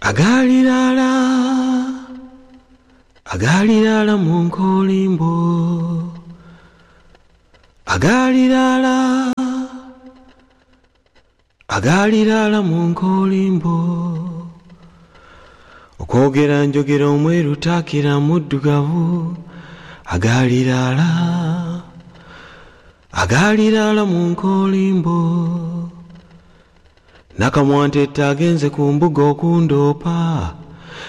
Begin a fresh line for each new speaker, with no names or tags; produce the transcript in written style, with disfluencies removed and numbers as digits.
Agalilala mu nkolimbo, agalilala mu nkolimbo, okwogera njogera omweru taakira muddugavu, agalilala mu nkolimbo, nakamwantetta agenze ku mbuga okundoopa.